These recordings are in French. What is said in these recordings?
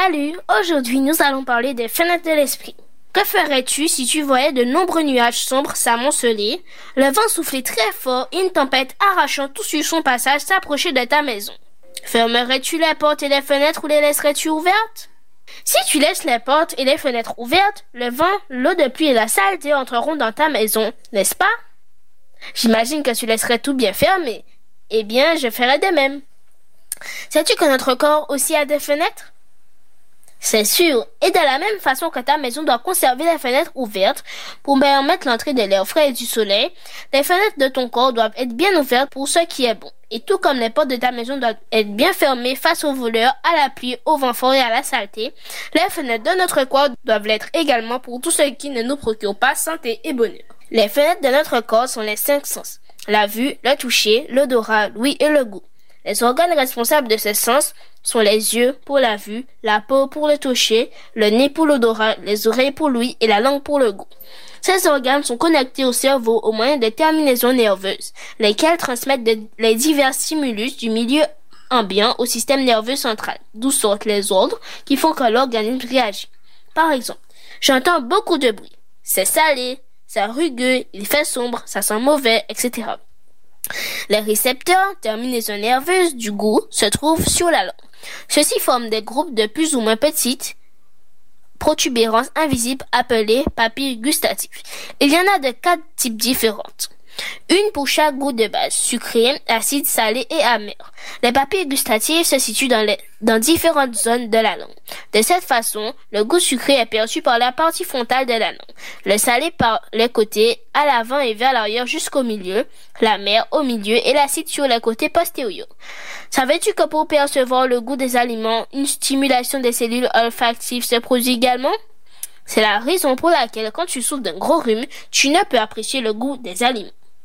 Salut, aujourd'hui nous allons parler des fenêtres de l'esprit. Que ferais-tu si tu voyais de nombreux nuages sombres s'amonceler, le vent souffler très fort et une tempête arrachant tout sur son passage s'approcher de ta maison? Fermerais-tu les portes et les fenêtres ou les laisserais-tu ouvertes? Si tu laisses les portes et les fenêtres ouvertes, le vent, l'eau de pluie et la saleté entreront dans ta maison, n'est-ce pas? J'imagine que tu laisserais tout bien fermé. Eh bien, je ferais de même. Sais-tu que notre corps aussi a des fenêtres? C'est sûr, et de la même façon que ta maison doit conserver les fenêtres ouvertes pour permettre l'entrée de l'air frais et du soleil, les fenêtres de ton corps doivent être bien ouvertes pour ce qui est bon. Et tout comme les portes de ta maison doivent être bien fermées face aux voleurs, à la pluie, au vent fort et à la saleté, les fenêtres de notre corps doivent l'être également pour tout ce qui ne nous procure pas santé et bonheur. Les fenêtres de notre corps sont les 5 sens: la vue, le toucher, l'odorat, l'ouïe et le goût. Les organes responsables de ces sens sont les yeux pour la vue, la peau pour le toucher, le nez pour l'odorat, les oreilles pour l'ouïe et la langue pour le goût. Ces organes sont connectés au cerveau au moyen de terminaisons nerveuses, lesquelles transmettent les divers stimulus du milieu ambiant au système nerveux central, d'où sortent les ordres qui font que l'organisme réagit. Par exemple, j'entends beaucoup de bruit. C'est salé, c'est rugueux, il fait sombre, ça sent mauvais, etc. Les récepteurs, terminaisons nerveuses du goût, se trouvent sur la langue. Ceux-ci forment des groupes de plus ou moins petites protubérances invisibles appelées papilles gustatives. Il y en a de 4 types différentes. Une pour chaque goût de base: sucré, acide, salé et amer. Les papilles gustatives se situent dans différentes zones de la langue. De cette façon, le goût sucré est perçu par la partie frontale de la langue, le salé par les côtés, à l'avant et vers l'arrière jusqu'au milieu, l'amer au milieu et l'acide sur les côtés postérieurs. Savais-tu que pour percevoir le goût des aliments, une stimulation des cellules olfactives se produit également? C'est la raison pour laquelle quand tu souffres d'un gros rhume, tu ne peux apprécier le goût des aliments.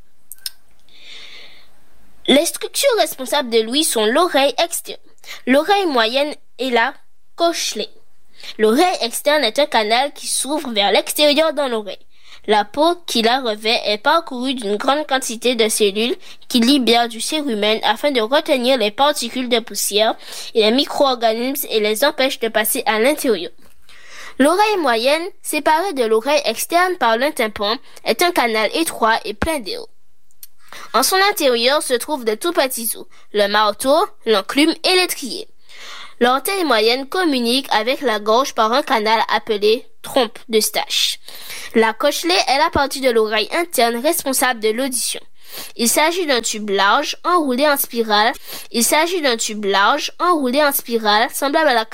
Les structures responsables de l'ouïe sont l'oreille externe, l'oreille moyenne et la cochlée. L'oreille externe est un canal qui s'ouvre vers l'extérieur dans l'oreille. La peau qui la revêt est parcourue d'une grande quantité de cellules qui libèrent du cérumen afin de retenir les particules de poussière et les micro-organismes et les empêchent de passer à l'intérieur. L'oreille moyenne, séparée de l'oreille externe par un tympan, est un canal étroit et plein d'air. En son intérieur se trouvent de tout petits os, le marteau, l'enclume et l'étrier. L'orteil moyenne communique avec la gorge par un canal appelé trompe d'Eustache. La cochlée est la partie de l'oreille interne responsable de l'audition. Il s'agit d'un tube large enroulé en spirale semblable à la